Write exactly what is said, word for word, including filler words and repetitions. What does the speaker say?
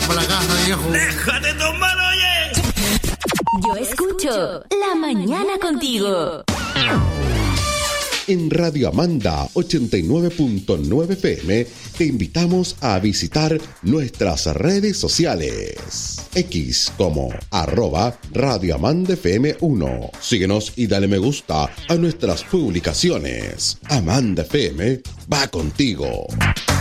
para la casa, viejo. ¡Déjate tomar, oye! Yo escucho La Mañana Contigo. En Radio Amanda ochenta y nueve punto nueve F M te invitamos a visitar nuestras redes sociales. X como arroba Radio Amanda F M uno. Síguenos y dale me gusta a nuestras publicaciones. Amanda F M va contigo.